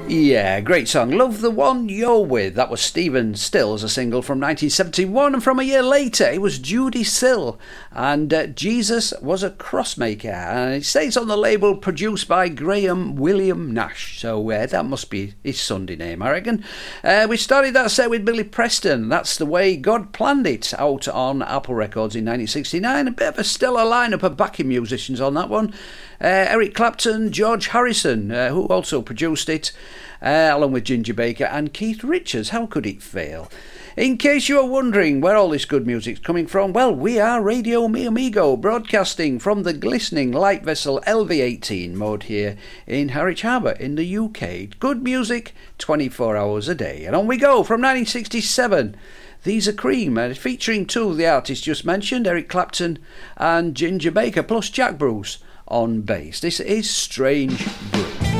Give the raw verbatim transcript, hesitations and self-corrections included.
Yeah, great song. Love the One You're With. That was Stephen Still as a single from nineteen seventy-one, and from a year later it was Judy Sill and uh, Jesus Was a Crossmaker, and it stays on the label produced by Graham William Nash, so uh, that must be his Sunday name, I reckon. Uh, we started that set with Billy Preston, That's the Way God Planned It, out on Apple Records in nineteen sixty-nine. A bit of a stellar lineup of backing musicians on that one. Uh, Eric Clapton, George Harrison, uh, who also produced it, uh, along with Ginger Baker and Keith Richards. How could it fail? In case you are wondering where all this good music's coming from, well, we are Radio Mi Amigo, broadcasting from the glistening light vessel L V eighteen mode here in Harwich Harbour in the U K. Good music, twenty-four hours a day. And on we go from nineteen sixty-seven. These are Cream, uh, featuring two of the artists just mentioned, Eric Clapton and Ginger Baker, plus Jack Bruce on bass. This is Strange Brew.